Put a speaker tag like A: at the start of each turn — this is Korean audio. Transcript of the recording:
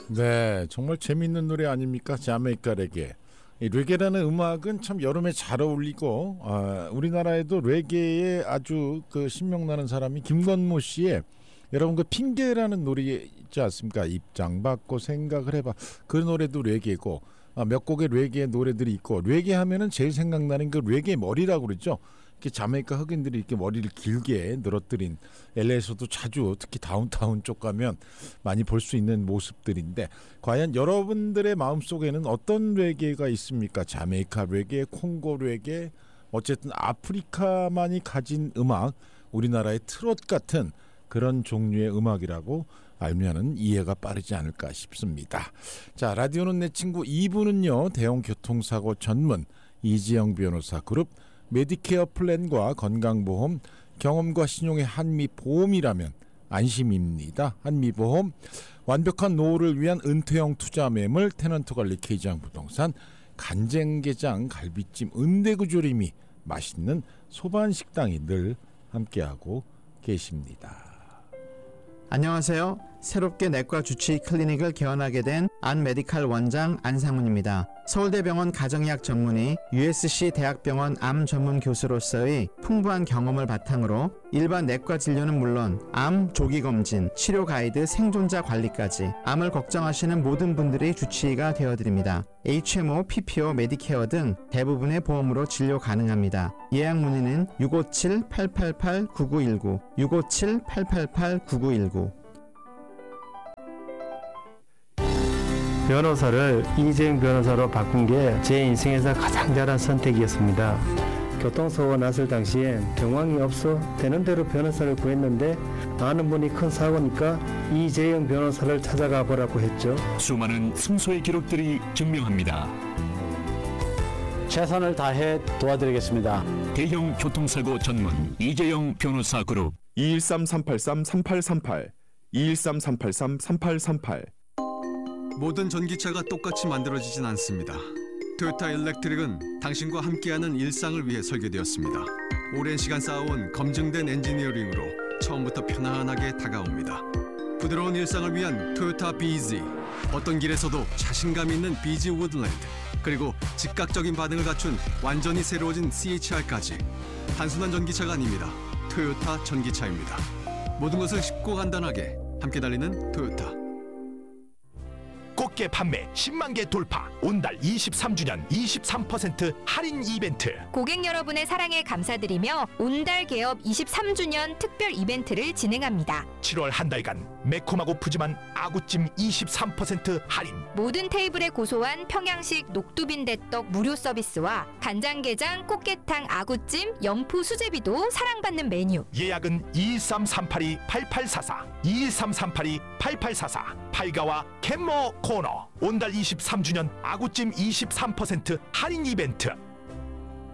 A: 네, 정말 재미있는 노래 아닙니까? 자메이카 레게. 이 레게라는 음악은 참 여름에 잘 어울리고 우리나라에도 레게에 아주 그 신명나는 사람이 김건모 씨의 여러분 그 핑계라는 노래 있지 않습니까? 입장 바꿔 생각을 해봐. 그 노래도 레게고 몇 곡의 레게 노래들이 있고 레게 하면은 제일 생각나는 그 레게 머리라고 그러죠. 이렇게 자메이카 흑인들이 이렇게 머리를 길게 늘어뜨린 LA에서도 자주 특히 다운타운 쪽 가면 많이 볼 수 있는 모습들인데 과연 여러분들의 마음속에는 어떤 레게가 있습니까? 자메이카 레게, 콩고 레게, 어쨌든 아프리카만이 가진 음악, 우리나라의 트롯 같은 그런 종류의 음악이라고 알면은 이해가 빠르지 않을까 싶습니다. 자, 라디오는 내 친구 2부는요. 대형 교통사고 전문 이지영 변호사 그룹 메디케어 플랜과 건강보험, 경험과 신용의 한미보험이라면 안심입니다. 한미보험, 완벽한 노후를 위한 은퇴형 투자 매물, 테넌트관리 K장 부동산, 간쟁게장, 갈비찜, 은대구조림이 맛있는 소반식당이 늘 함께하고 계십니다.
B: 안녕하세요. 새롭게 내과 주치의 클리닉을 개원하게 된 안메디칼 원장 안상훈입니다. 서울대병원 가정의학 전문의, USC 대학병원 암 전문 교수로서의 풍부한 경험을 바탕으로 일반 내과 진료는 물론 암 조기검진, 치료 가이드, 생존자 관리까지 암을 걱정하시는 모든 분들의 주치의가 되어드립니다. HMO, PPO, 메디케어 등 대부분의 보험으로 진료 가능합니다. 예약 문의는 657-888-9919, 657-888-9919.
C: 변호사를 이재용 변호사로 바꾼 게 제 인생에서 가장 잘한 선택이었습니다. 교통사고가 났을 당시엔 정황이 없어 되는 대로 변호사를 구했는데 아는 분이 큰 사고니까 이재용 변호사를 찾아가 보라고 했죠.
D: 수많은 승소의 기록들이 증명합니다.
E: 최선을 다해 도와드리겠습니다.
D: 대형 교통사고 전문 이재용 변호사 그룹
F: 213-383-3838 213-383-3838
G: 모든 전기차가 똑같이 만들어지진 않습니다. 토요타 일렉트릭은 당신과 함께하는 일상을 위해 설계되었습니다. 오랜 시간 쌓아온 검증된 엔지니어링으로 처음부터 편안하게 다가옵니다. 부드러운 일상을 위한 토요타 BZ, 어떤 길에서도 자신감 있는 BZ 우드랜드, 그리고 즉각적인 반응을 갖춘 완전히 새로워진 CHR까지 단순한 전기차가 아닙니다. 토요타 전기차입니다. 모든 것을 쉽고 간단하게 함께 달리는 토요타.
H: 꽃게 판매 10만 개 돌파. 온달 23주년 23% 할인 이벤트.
I: 고객 여러분의 사랑에 감사드리며 온달 개업 23주년 특별 이벤트를 진행합니다.
H: 7월 한 달간 매콤하고 푸짐한 아구찜 23% 할인.
I: 모든 테이블에 고소한 평양식 녹두빈대떡 무료 서비스와 간장게장, 꽃게탕, 아구찜, 연포 수제비도 사랑받는 메뉴.
H: 예약은 213-382-8844 213-382-8844 팔가와 캔머 코너. 온달 23주년 아구찜 23% 할인 이벤트.